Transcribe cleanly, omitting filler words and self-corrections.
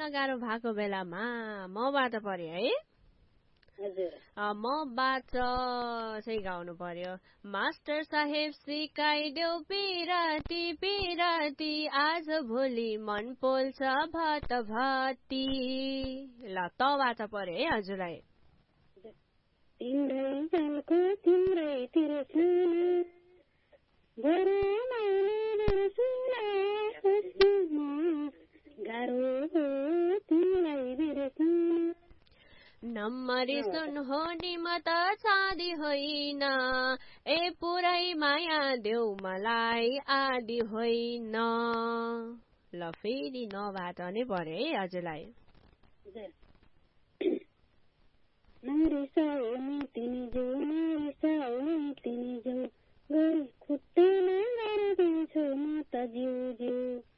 बुझ्न गाह्रो भएको बेलामा मबाट पर्यो है मबाट चाहिँ गाउनु पर्यो मास्टर साहेब सिकाइदेऊ पिराती पिराती आज भोलि मन पोल्छ भात भाती ल तबाट पर्यो है हजुरलाई तिम्रै गालको तिम्रै तिर नम्बरी सुन हो नि म त चाँदी होइन ए पुरै माया देऊ मलाई आदि होइन ल फेरि नबाट नै पर्यो है हजुरलाई नरिसाउने तिनी जो नरिसाउने तिनी जो गरी खुट्टेमा गरिदिन्छु म त जिउ जिउ